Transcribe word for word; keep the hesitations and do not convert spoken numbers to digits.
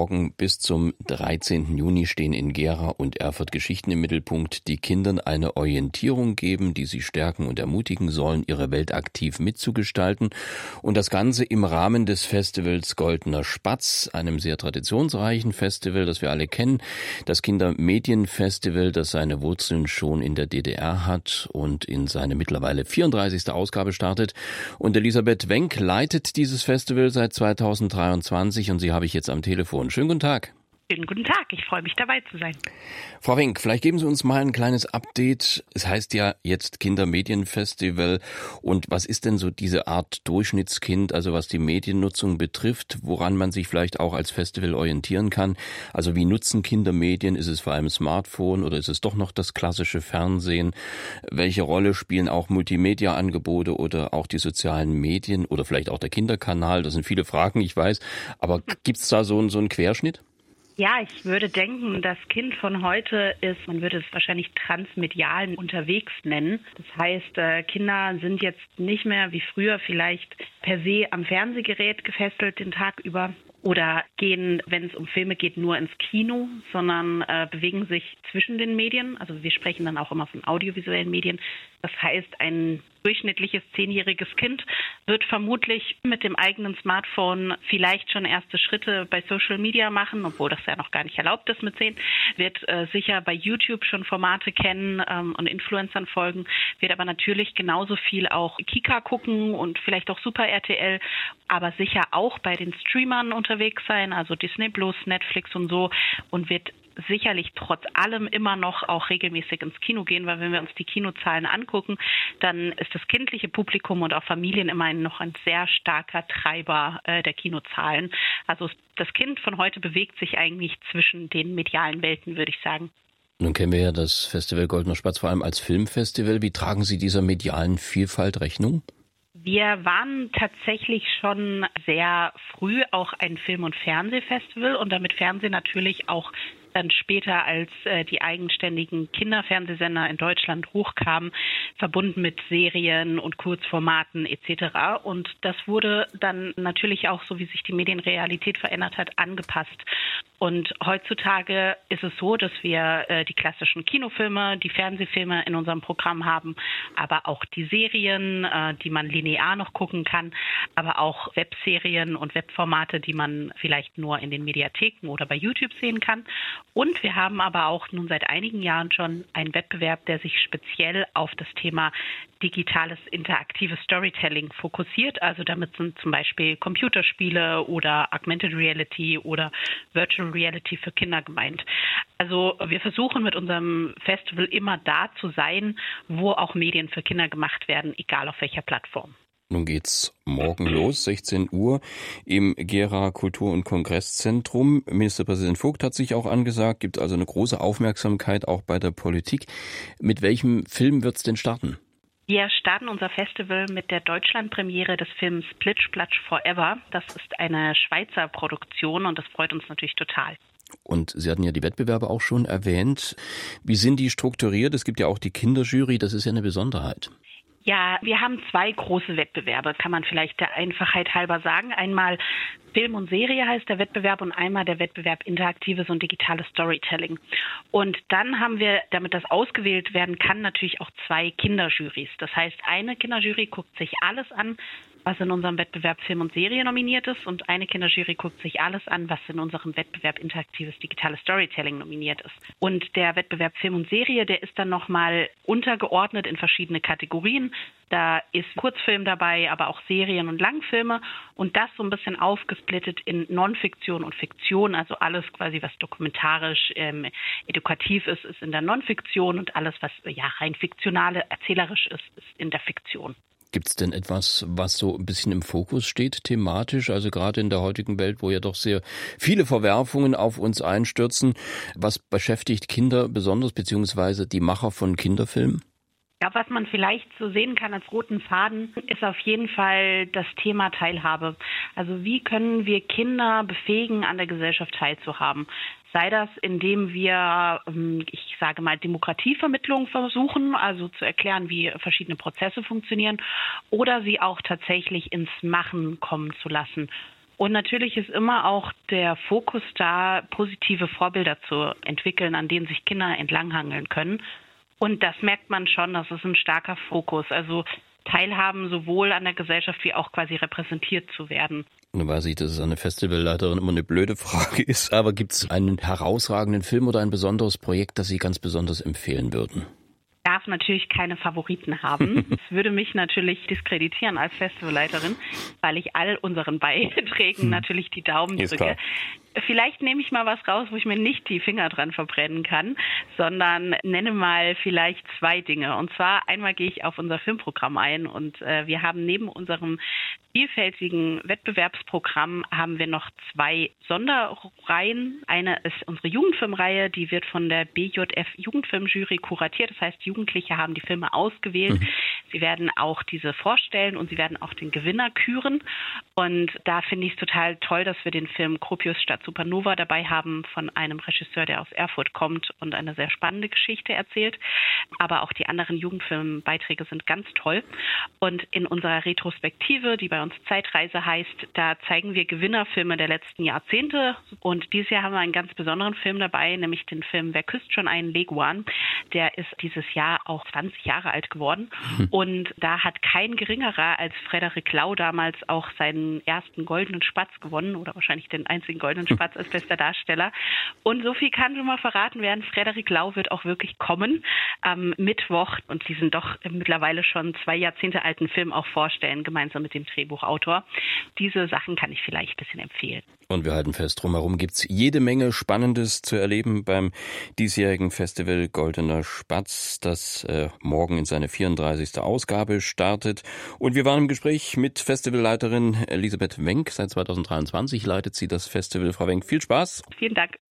morgen bis zum dreizehnten Juni stehen in Gera und Erfurt Geschichten im Mittelpunkt, die Kindern eine Orientierung geben, die sie stärken und ermutigen sollen, ihre Welt aktiv mitzugestalten. Und das Ganze im Rahmen des Festivals Goldener Spatz, einem sehr traditionsreichen Festival, das wir alle kennen. Das Kindermedienfestival, das seine Wurzeln schon in der D D R hat und in seine mittlerweile vierunddreißigste Ausgabe startet. Und Elisabeth Wenck leitet dieses Festival seit zweitausenddreiundzwanzig und sie habe ich jetzt am Telefon. Schönen guten Tag. Schönen guten Tag, ich freue mich dabei zu sein. Frau Wenck, vielleicht geben Sie uns mal ein kleines Update. Es heißt ja jetzt Kindermedienfestival. Und was ist denn so diese Art Durchschnittskind, also was die Mediennutzung betrifft, woran man sich vielleicht auch als Festival orientieren kann? Also wie nutzen Kinder Medien? Ist es vor allem Smartphone oder ist es doch noch das klassische Fernsehen? Welche Rolle spielen auch Multimedia-Angebote oder auch die sozialen Medien oder vielleicht auch der Kinderkanal? Das sind viele Fragen, ich weiß. Aber gibt es da so, einen- so einen Querschnitt? Ja, ich würde denken, das Kind von heute ist, man würde es wahrscheinlich transmedial unterwegs nennen. Das heißt, äh, Kinder sind jetzt nicht mehr wie früher vielleicht per se am Fernsehgerät gefesselt den Tag über oder gehen, wenn es um Filme geht, nur ins Kino, sondern äh, bewegen sich zwischen den Medien. Also wir sprechen dann auch immer von audiovisuellen Medien. Das heißt, ein durchschnittliches zehnjähriges Kind wird vermutlich mit dem eigenen Smartphone vielleicht schon erste Schritte bei Social Media machen, obwohl das ja noch gar nicht erlaubt ist mit zehn, wird äh, sicher bei YouTube schon Formate kennen ähm, und Influencern folgen, wird aber natürlich genauso viel auch Kika gucken und vielleicht auch Super R T L, aber sicher auch bei den Streamern unterwegs sein, also Disney Plus, Netflix und so, und wird sicherlich trotz allem immer noch auch regelmäßig ins Kino gehen, weil wenn wir uns die Kinozahlen angucken, dann ist das kindliche Publikum und auch Familien immer ein, noch ein sehr starker Treiber äh, der Kinozahlen. Also das Kind von heute bewegt sich eigentlich zwischen den medialen Welten, würde ich sagen. Nun kennen wir ja das Festival Goldener Spatz vor allem als Filmfestival. Wie tragen Sie dieser medialen Vielfalt Rechnung? Wir waren tatsächlich schon sehr früh auch ein Film- und Fernsehfestival und damit Fernsehen natürlich auch dann später, als äh, die eigenständigen Kinderfernsehsender in Deutschland hochkamen, verbunden mit Serien und Kurzformaten et cetera. Und das wurde dann natürlich auch, so wie sich die Medienrealität verändert hat, angepasst. Und heutzutage ist es so, dass wir äh, die klassischen Kinofilme, die Fernsehfilme in unserem Programm haben, aber auch die Serien, äh, die man linear noch gucken kann, aber auch Webserien und Webformate, die man vielleicht nur in den Mediatheken oder bei YouTube sehen kann. Und wir haben aber auch nun seit einigen Jahren schon einen Wettbewerb, der sich speziell auf das Thema digitales interaktives Storytelling fokussiert. Also damit sind zum Beispiel Computerspiele oder Augmented Reality oder Virtual Reality für Kinder gemeint. Also wir versuchen mit unserem Festival immer da zu sein, wo auch Medien für Kinder gemacht werden, egal auf welcher Plattform. Nun geht's morgen los, sechzehn Uhr im Gera Kultur- und Kongresszentrum. Ministerpräsident Vogt hat sich auch angesagt, gibt also eine große Aufmerksamkeit auch bei der Politik. Mit welchem Film wird's denn starten? Wir starten unser Festival mit der Deutschlandpremiere des Films Plitsch Platsch Forever. Das ist eine Schweizer Produktion und das freut uns natürlich total. Und Sie hatten ja die Wettbewerbe auch schon erwähnt. Wie sind die strukturiert? Es gibt ja auch die Kinderjury, das ist ja eine Besonderheit. Ja, wir haben zwei große Wettbewerbe, kann man vielleicht der Einfachheit halber sagen. Einmal Film und Serie heißt der Wettbewerb und einmal der Wettbewerb Interaktives und digitales Storytelling. Und dann haben wir, damit das ausgewählt werden kann, natürlich auch zwei Kinderjurys. Das heißt, eine Kinderjury guckt sich alles an, was in unserem Wettbewerb Film und Serie nominiert ist, und eine Kinderjury guckt sich alles an, was in unserem Wettbewerb Interaktives Digitales Storytelling nominiert ist. Und der Wettbewerb Film und Serie, der ist dann nochmal untergeordnet in verschiedene Kategorien. Da ist Kurzfilm dabei, aber auch Serien und Langfilme und das so ein bisschen aufgesplittet in Non-Fiktion und Fiktion, also alles quasi, was dokumentarisch, ähm, edukativ ist, ist in der Non-Fiktion und alles, was ja rein fiktionale, erzählerisch ist, ist in der Fiktion. Gibt es denn etwas, was so ein bisschen im Fokus steht, thematisch? Also gerade in der heutigen Welt, wo ja doch sehr viele Verwerfungen auf uns einstürzen. Was beschäftigt Kinder besonders, beziehungsweise die Macher von Kinderfilmen? Ja, was man vielleicht so sehen kann als roten Faden, ist auf jeden Fall das Thema Teilhabe. Also wie können wir Kinder befähigen, an der Gesellschaft teilzuhaben? Sei das, indem wir, ich sage mal, Demokratievermittlung versuchen, also zu erklären, wie verschiedene Prozesse funktionieren, oder sie auch tatsächlich ins Machen kommen zu lassen. Und natürlich ist immer auch der Fokus da, positive Vorbilder zu entwickeln, an denen sich Kinder entlanghangeln können. Und das merkt man schon, das ist ein starker Fokus. Also teilhaben sowohl an der Gesellschaft wie auch quasi repräsentiert zu werden. Nun weiß ich, dass es eine Festivalleiterin immer eine blöde Frage ist, aber gibt es einen herausragenden Film oder ein besonderes Projekt, das Sie ganz besonders empfehlen würden? Ich darf natürlich keine Favoriten haben. Das würde mich natürlich diskreditieren als Festivalleiterin, weil ich all unseren Beiträgen natürlich die Daumen drücke. Vielleicht nehme ich mal was raus, wo ich mir nicht die Finger dran verbrennen kann, sondern nenne mal vielleicht zwei Dinge. Und zwar einmal gehe ich auf unser Filmprogramm ein und äh, wir haben neben unserem vielfältigen Wettbewerbsprogramm haben wir noch zwei Sonderreihen. Eine ist unsere Jugendfilmreihe, die wird von der B J F Jugendfilmjury kuratiert. Das heißt, Jugendliche haben die Filme ausgewählt. Mhm. Sie werden auch diese vorstellen und sie werden auch den Gewinner küren. Und da finde ich es total toll, dass wir den Film Gropius statt Supernova dabei haben von einem Regisseur, der aus Erfurt kommt und eine sehr spannende Geschichte erzählt. Aber auch die anderen Jugendfilmbeiträge sind ganz toll. Und in unserer Retrospektive, die bei uns Zeitreise heißt, da zeigen wir Gewinnerfilme der letzten Jahrzehnte. Und dieses Jahr haben wir einen ganz besonderen Film dabei, nämlich den Film Wer küsst schon einen Leguan? Der ist dieses Jahr auch zwanzig Jahre alt geworden. Mhm. Und da hat kein geringerer als Frederik Lau damals auch seinen ersten Goldenen Spatz gewonnen oder wahrscheinlich den einzigen Goldenen Spatz als bester Darsteller. Und so viel kann schon mal verraten werden, Frederik Lau wird auch wirklich kommen am Mittwoch und diesen doch mittlerweile schon zwei Jahrzehnte alten Film auch vorstellen, gemeinsam mit dem Drehbuchautor. Diese Sachen kann ich vielleicht ein bisschen empfehlen. Und wir halten fest, drumherum gibt es jede Menge Spannendes zu erleben beim diesjährigen Festival Goldener Spatz, das äh, morgen in seine vierunddreißigste Ausgabe startet. Und wir waren im Gespräch mit Festivalleiterin Elisabeth Wenck. Seit zweitausenddreiundzwanzig leitet sie das Festival. Frau Wenck, viel Spaß. Vielen Dank.